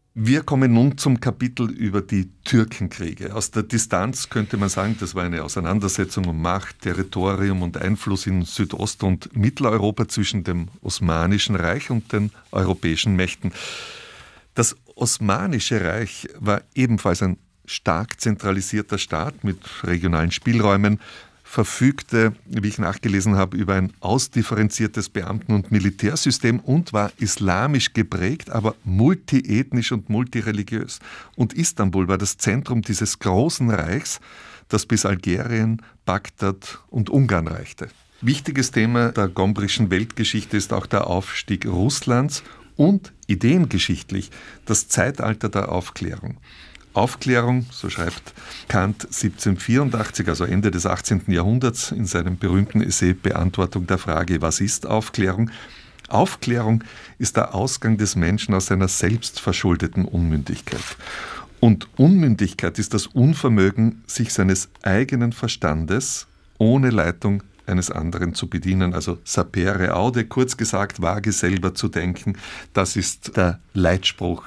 Wir kommen nun zum Kapitel über die Türkenkriege. Aus der Distanz könnte man sagen, das war eine Auseinandersetzung um Macht, Territorium und Einfluss in Südost- und Mitteleuropa zwischen dem Osmanischen Reich und den europäischen Mächten. Das Osmanische Reich war ebenfalls ein stark zentralisierter Staat mit regionalen Spielräumen, verfügte, wie ich nachgelesen habe, über ein ausdifferenziertes Beamten- und Militärsystem und war islamisch geprägt, aber multiethnisch und multireligiös. Und Istanbul war das Zentrum dieses großen Reichs, das bis Algerien, Bagdad und Ungarn reichte. Wichtiges Thema der gombrichschen Weltgeschichte ist auch der Aufstieg Russlands und ideengeschichtlich das Zeitalter der Aufklärung. Aufklärung, so schreibt Kant 1784, also Ende des 18. Jahrhunderts, in seinem berühmten Essay Beantwortung der Frage, was ist Aufklärung? Aufklärung ist der Ausgang des Menschen aus seiner selbstverschuldeten Unmündigkeit. Und Unmündigkeit ist das Unvermögen, sich seines eigenen Verstandes ohne Leitung eines anderen zu bedienen. Also sapere aude, kurz gesagt, wage selber zu denken. Das ist der Leitspruch.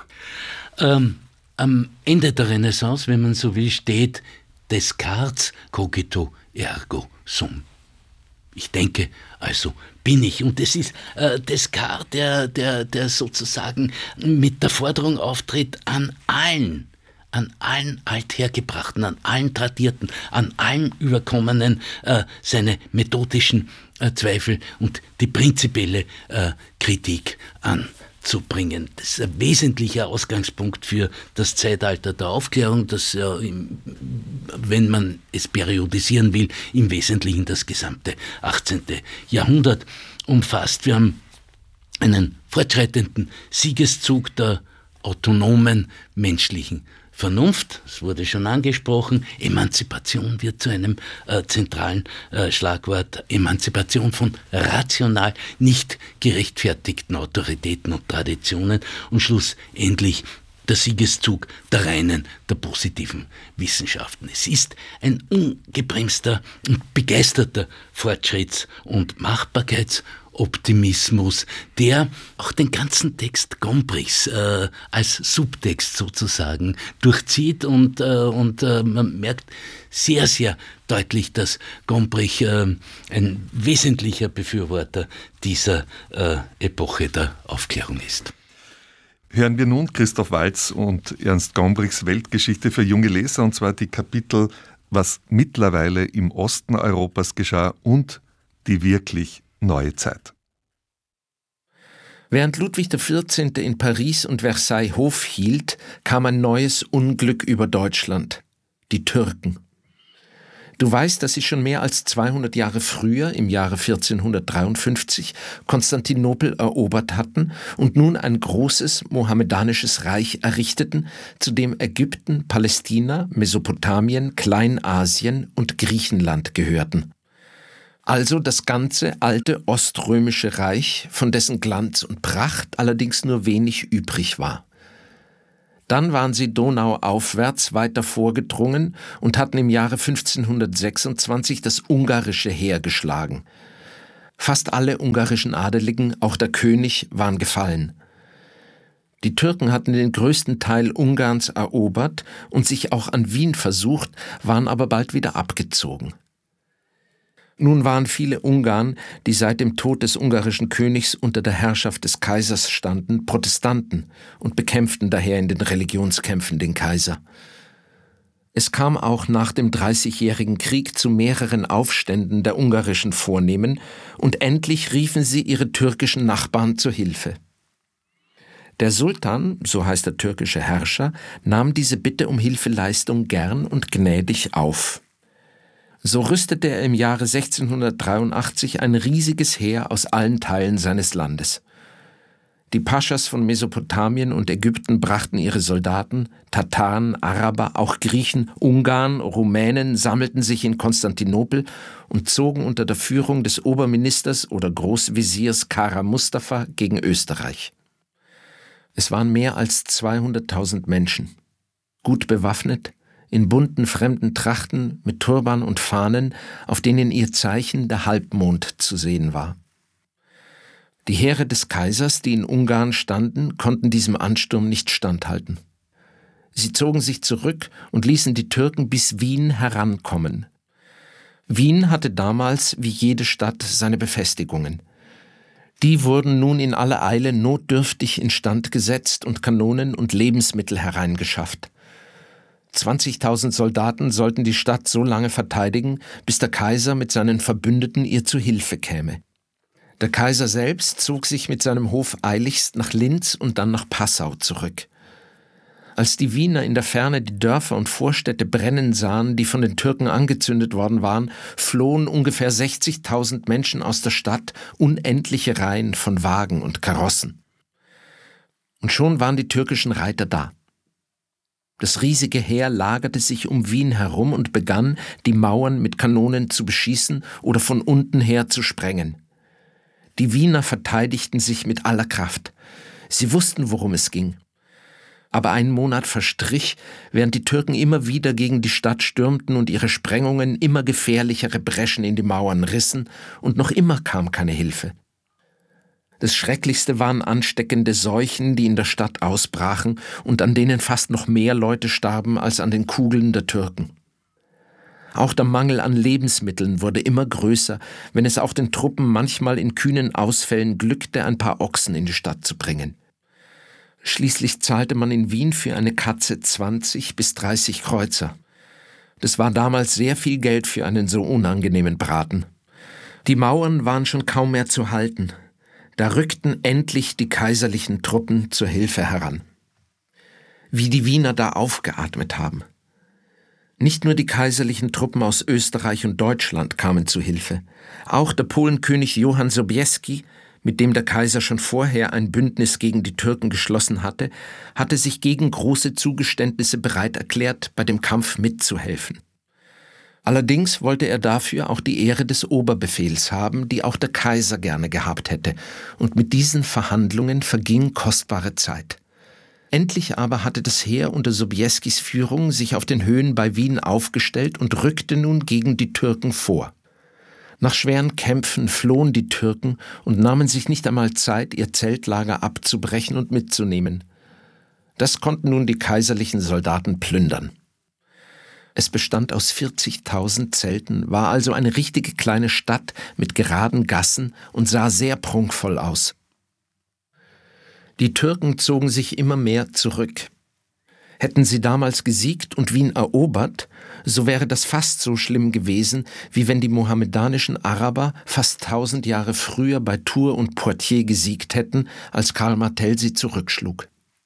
Am Ende der Renaissance, wenn man so will, steht Descartes cogito ergo sum. Ich denke, also bin ich. Und es ist Descartes, der sozusagen mit der Forderung auftritt an allen Althergebrachten, an allen Tradierten, an allen Überkommenen seine methodischen Zweifel und die prinzipielle Kritik anzubringen. Das ist ein wesentlicher Ausgangspunkt für das Zeitalter der Aufklärung, das ja, wenn man es periodisieren will, im Wesentlichen das gesamte 18. Jahrhundert umfasst. Wir haben einen fortschreitenden Siegeszug der autonomen menschlichen Vernunft, es wurde schon angesprochen, Emanzipation wird zu einem zentralen Schlagwort, Emanzipation von rational nicht gerechtfertigten Autoritäten und Traditionen und schlussendlich der Siegeszug der reinen, der positiven Wissenschaften. Es ist ein ungebremster und begeisterter Fortschritts- und Machbarkeitsoptimismus, der auch den ganzen Text Gombrichs als Subtext sozusagen durchzieht und man merkt sehr, sehr deutlich, dass Gombrich ein wesentlicher Befürworter dieser Epoche der Aufklärung ist. Hören wir nun Christoph Waltz und Ernst Gombrichs Weltgeschichte für junge Leser, und zwar die Kapitel Was mittlerweile im Osten Europas geschah und die wirklich neue Zeit. Während Ludwig XIV. In Paris und Versailles Hof hielt, kam ein neues Unglück über Deutschland: die Türken. Du weißt, dass sie schon mehr als 200 Jahre früher, im Jahre 1453, Konstantinopel erobert hatten und nun ein großes mohammedanisches Reich errichteten, zu dem Ägypten, Palästina, Mesopotamien, Kleinasien und Griechenland gehörten. Also das ganze alte oströmische Reich, von dessen Glanz und Pracht allerdings nur wenig übrig war. Dann waren sie donauaufwärts weiter vorgedrungen und hatten im Jahre 1526 das ungarische Heer geschlagen. Fast alle ungarischen Adeligen, auch der König, waren gefallen. Die Türken hatten den größten Teil Ungarns erobert und sich auch an Wien versucht, waren aber bald wieder abgezogen. Nun waren viele Ungarn, die seit dem Tod des ungarischen Königs unter der Herrschaft des Kaisers standen, Protestanten und bekämpften daher in den Religionskämpfen den Kaiser. Es kam auch nach dem Dreißigjährigen Krieg zu mehreren Aufständen der ungarischen Vornehmen und endlich riefen sie ihre türkischen Nachbarn zur Hilfe. Der Sultan, so heißt der türkische Herrscher, nahm diese Bitte um Hilfeleistung gern und gnädig auf. So rüstete er im Jahre 1683 ein riesiges Heer aus allen Teilen seines Landes. Die Paschas von Mesopotamien und Ägypten brachten ihre Soldaten, Tataren, Araber, auch Griechen, Ungarn, Rumänen sammelten sich in Konstantinopel und zogen unter der Führung des Oberministers oder Großveziers Kara Mustafa gegen Österreich. Es waren mehr als 200.000 Menschen, gut bewaffnet, in bunten fremden Trachten mit Turban und Fahnen, auf denen ihr Zeichen der Halbmond zu sehen war. Die Heere des Kaisers, die in Ungarn standen, konnten diesem Ansturm nicht standhalten. Sie zogen sich zurück und ließen die Türken bis Wien herankommen. Wien hatte damals, wie jede Stadt, seine Befestigungen. Die wurden nun in aller Eile notdürftig instand gesetzt und Kanonen und Lebensmittel hereingeschafft. 20.000 Soldaten sollten die Stadt so lange verteidigen, bis der Kaiser mit seinen Verbündeten ihr zu Hilfe käme. Der Kaiser selbst zog sich mit seinem Hof eiligst nach Linz und dann nach Passau zurück. Als die Wiener in der Ferne die Dörfer und Vorstädte brennen sahen, die von den Türken angezündet worden waren, flohen ungefähr 60.000 Menschen aus der Stadt, unendliche Reihen von Wagen und Karossen. Und schon waren die türkischen Reiter da. Das riesige Heer lagerte sich um Wien herum und begann, die Mauern mit Kanonen zu beschießen oder von unten her zu sprengen. Die Wiener verteidigten sich mit aller Kraft. Sie wussten, worum es ging. Aber ein Monat verstrich, während die Türken immer wieder gegen die Stadt stürmten und ihre Sprengungen immer gefährlichere Breschen in die Mauern rissen, und noch immer kam keine Hilfe. Das Schrecklichste waren ansteckende Seuchen, die in der Stadt ausbrachen und an denen fast noch mehr Leute starben als an den Kugeln der Türken. Auch der Mangel an Lebensmitteln wurde immer größer, wenn es auch den Truppen manchmal in kühnen Ausfällen glückte, ein paar Ochsen in die Stadt zu bringen. Schließlich zahlte man in Wien für eine Katze 20 bis 30 Kreuzer. Das war damals sehr viel Geld für einen so unangenehmen Braten. Die Mauern waren schon kaum mehr zu halten. Da rückten endlich die kaiserlichen Truppen zur Hilfe heran. Wie die Wiener da aufgeatmet haben. Nicht nur die kaiserlichen Truppen aus Österreich und Deutschland kamen zu Hilfe. Auch der Polenkönig Johann Sobieski, mit dem der Kaiser schon vorher ein Bündnis gegen die Türken geschlossen hatte, hatte sich gegen große Zugeständnisse bereit erklärt, bei dem Kampf mitzuhelfen. Allerdings wollte er dafür auch die Ehre des Oberbefehls haben, die auch der Kaiser gerne gehabt hätte, und mit diesen Verhandlungen verging kostbare Zeit. Endlich aber hatte das Heer unter Sobieskis Führung sich auf den Höhen bei Wien aufgestellt und rückte nun gegen die Türken vor. Nach schweren Kämpfen flohen die Türken und nahmen sich nicht einmal Zeit, ihr Zeltlager abzubrechen und mitzunehmen. Das konnten nun die kaiserlichen Soldaten plündern. Es bestand aus 40.000 Zelten, war also eine richtige kleine Stadt mit geraden Gassen und sah sehr prunkvoll aus. Die Türken zogen sich immer mehr zurück. Hätten sie damals gesiegt und Wien erobert, so wäre das fast so schlimm gewesen, wie wenn die mohammedanischen Araber fast 1000 Jahre früher bei Tours und Poitiers gesiegt hätten, als Karl Martel sie zurückschlug.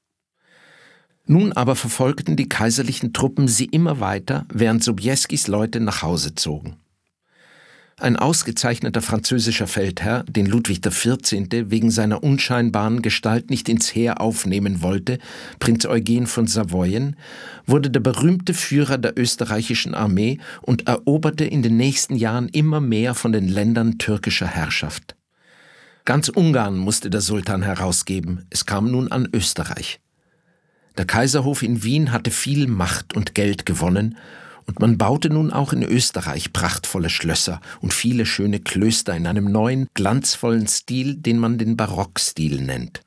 Nun aber verfolgten die kaiserlichen Truppen sie immer weiter, während Sobieskis Leute nach Hause zogen. Ein ausgezeichneter französischer Feldherr, den Ludwig XIV. Wegen seiner unscheinbaren Gestalt nicht ins Heer aufnehmen wollte, Prinz Eugen von Savoyen, wurde der berühmte Führer der österreichischen Armee und eroberte in den nächsten Jahren immer mehr von den Ländern türkischer Herrschaft. Ganz Ungarn musste der Sultan herausgeben, es kam nun an Österreich. Der Kaiserhof in Wien hatte viel Macht und Geld gewonnen, und man baute nun auch in Österreich prachtvolle Schlösser und viele schöne Klöster in einem neuen, glanzvollen Stil, den man den Barockstil nennt.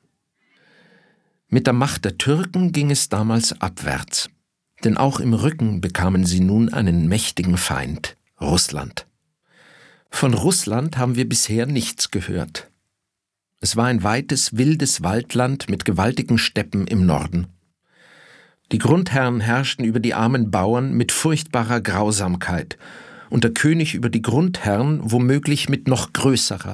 Mit der Macht der Türken ging es damals abwärts, denn auch im Rücken bekamen sie nun einen mächtigen Feind, Russland. Von Russland haben wir bisher nichts gehört. Es war ein weites, wildes Waldland mit gewaltigen Steppen im Norden. Die Grundherren herrschten über die armen Bauern mit furchtbarer Grausamkeit und der König über die Grundherren womöglich mit noch größerer.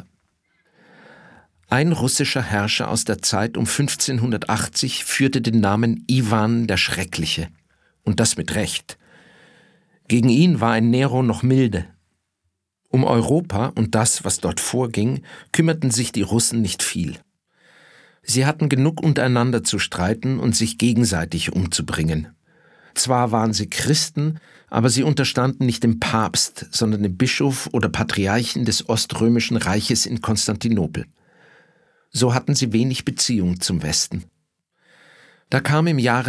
Ein russischer Herrscher aus der Zeit um 1580 führte den Namen Iwan der Schreckliche, und das mit Recht. Gegen ihn war ein Nero noch milde. Um Europa und das, was dort vorging, kümmerten sich die Russen nicht viel. Sie hatten genug untereinander zu streiten und sich gegenseitig umzubringen. Zwar waren sie Christen, aber sie unterstanden nicht dem Papst, sondern dem Bischof oder Patriarchen des Oströmischen Reiches in Konstantinopel. So hatten sie wenig Beziehung zum Westen. Da kam im Jahre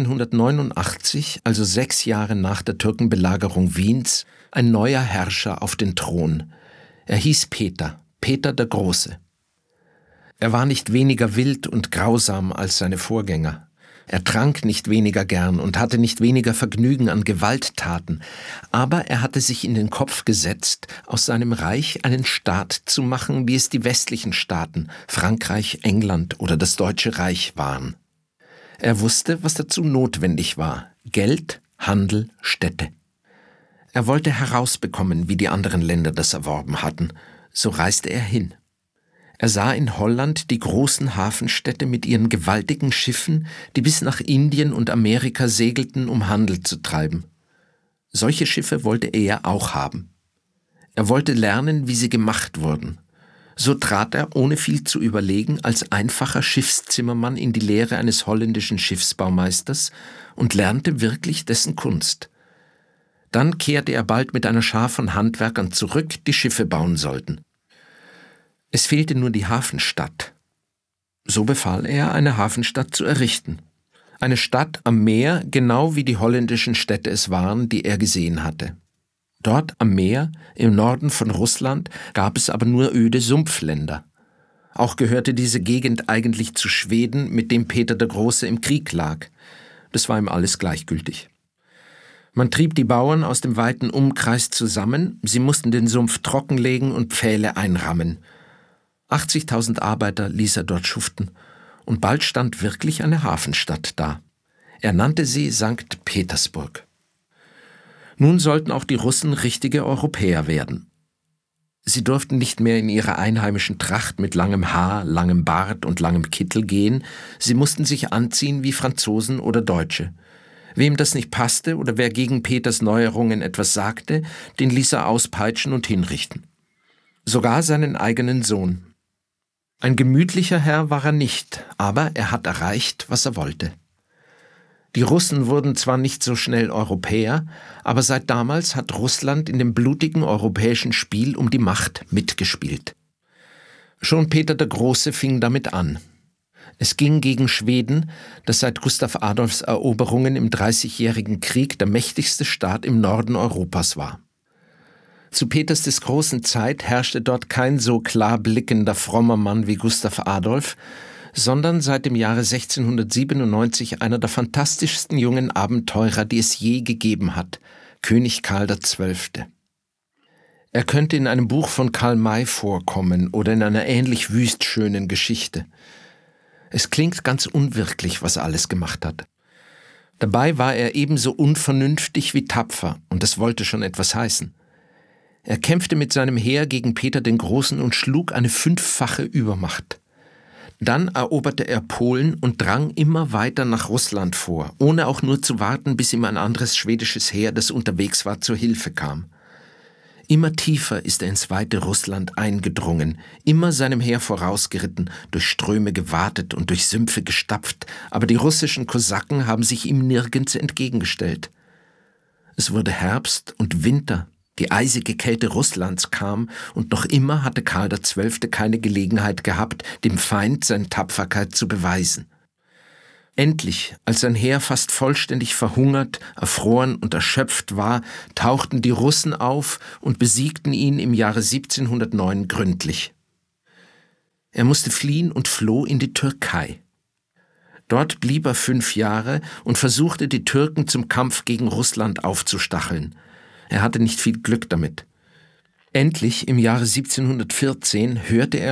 1689, also 6 Jahre nach der Türkenbelagerung Wiens, ein neuer Herrscher auf den Thron. Er hieß Peter der Große. Er war nicht weniger wild und grausam als seine Vorgänger. Er trank nicht weniger gern und hatte nicht weniger Vergnügen an Gewalttaten, aber er hatte sich in den Kopf gesetzt, aus seinem Reich einen Staat zu machen, wie es die westlichen Staaten, Frankreich, England oder das Deutsche Reich waren. Er wusste, was dazu notwendig war: Geld, Handel, Städte. Er wollte herausbekommen, wie die anderen Länder das erworben hatten, so reiste er hin. Er sah in Holland die großen Hafenstädte mit ihren gewaltigen Schiffen, die bis nach Indien und Amerika segelten, um Handel zu treiben. Solche Schiffe wollte er auch haben. Er wollte lernen, wie sie gemacht wurden. So trat er, ohne viel zu überlegen, als einfacher Schiffszimmermann in die Lehre eines holländischen Schiffsbaumeisters und lernte wirklich dessen Kunst. Dann kehrte er bald mit einer Schar von Handwerkern zurück, die Schiffe bauen sollten. Es fehlte nur die Hafenstadt. So befahl er, eine Hafenstadt zu errichten. Eine Stadt am Meer, genau wie die holländischen Städte es waren, die er gesehen hatte. Dort am Meer, im Norden von Russland, gab es aber nur öde Sumpfländer. Auch gehörte diese Gegend eigentlich zu Schweden, mit dem Peter der Große im Krieg lag. Das war ihm alles gleichgültig. Man trieb die Bauern aus dem weiten Umkreis zusammen, sie mussten den Sumpf trockenlegen und Pfähle einrammen. 80.000 Arbeiter ließ er dort schuften, und bald stand wirklich eine Hafenstadt da. Er nannte sie Sankt Petersburg. Nun sollten auch die Russen richtige Europäer werden. Sie durften nicht mehr in ihrer einheimischen Tracht mit langem Haar, langem Bart und langem Kittel gehen, sie mussten sich anziehen wie Franzosen oder Deutsche. Wem das nicht passte oder wer gegen Peters Neuerungen etwas sagte, den ließ er auspeitschen und hinrichten. Sogar seinen eigenen Sohn. Ein gemütlicher Herr war er nicht, aber er hat erreicht, was er wollte. Die Russen wurden zwar nicht so schnell Europäer, aber seit damals hat Russland in dem blutigen europäischen Spiel um die Macht mitgespielt. Schon Peter der Große fing damit an. Es ging gegen Schweden, das seit Gustav Adolfs Eroberungen im Dreißigjährigen Krieg der mächtigste Staat im Norden Europas war. Zu Peters des Großen Zeit herrschte dort kein so klar blickender, frommer Mann wie Gustav Adolf, sondern seit dem Jahre 1697 einer der fantastischsten jungen Abenteurer, die es je gegeben hat, König Karl XII. Er könnte in einem Buch von Karl May vorkommen oder in einer ähnlich wüst schönen Geschichte. Es klingt ganz unwirklich, was er alles gemacht hat. Dabei war er ebenso unvernünftig wie tapfer, und das wollte schon etwas heißen. Er kämpfte mit seinem Heer gegen Peter den Großen und schlug eine 5-fache Übermacht. Dann eroberte er Polen und drang immer weiter nach Russland vor, ohne auch nur zu warten, bis ihm ein anderes schwedisches Heer, das unterwegs war, zur Hilfe kam. Immer tiefer ist er ins weite Russland eingedrungen, immer seinem Heer vorausgeritten, durch Ströme gewartet und durch Sümpfe gestapft, aber die russischen Kosaken haben sich ihm nirgends entgegengestellt. Es wurde Herbst und Winter. Die eisige Kälte Russlands kam, und noch immer hatte Karl XII. Keine Gelegenheit gehabt, dem Feind seine Tapferkeit zu beweisen. Endlich, als sein Heer fast vollständig verhungert, erfroren und erschöpft war, tauchten die Russen auf und besiegten ihn im Jahre 1709 gründlich. Er musste fliehen und floh in die Türkei. Dort blieb er 5 Jahre und versuchte, die Türken zum Kampf gegen Russland aufzustacheln. Er hatte nicht viel Glück damit. Endlich, im Jahre 1714, hörte er